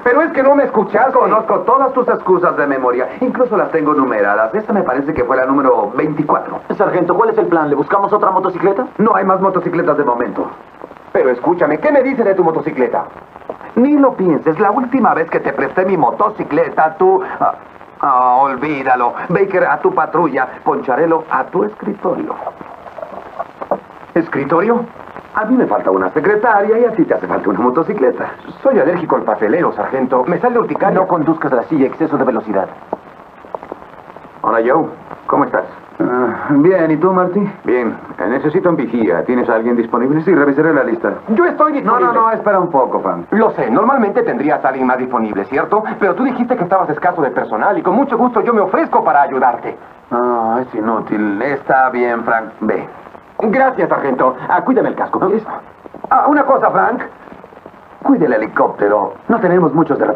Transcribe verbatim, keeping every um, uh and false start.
Pero es que no me escuchaste. Conozco todas tus excusas de memoria. Incluso las tengo numeradas. Esta me parece que fue la número veinticuatro. Sargento, ¿cuál es el plan? ¿Le buscamos otra motocicleta? No hay más motocicletas de momento. Pero escúchame, ¿qué me dices de tu motocicleta? Ni lo pienses. La última vez que te presté mi motocicleta, tú... Ah, ah, olvídalo. Baker, a tu patrulla. Poncharelo, a tu escritorio. ¿Escritorio? A mí me falta una secretaria y a ti te hace falta una motocicleta. Soy alérgico al papelero, sargento. Me sale urticaria. No conduzcas la silla, exceso de velocidad. Hola, Joe. ¿Cómo estás? Ah, bien, ¿y tú, Marty? Bien. Necesito un vigía. ¿Tienes a alguien disponible? Sí, revisaré la lista. Yo estoy No, disponible. no, no, espera un poco, Frank. Lo sé, normalmente tendrías a alguien más disponible, ¿cierto? Pero tú dijiste que estabas escaso de personal y con mucho gusto yo me ofrezco para ayudarte. Ah, es inútil. Está bien, Frank. Ve. Gracias, sargento. Ah, cuídame el casco, ¿quieres? Ah, una cosa, Frank. Cuide el helicóptero. No tenemos muchos de repente.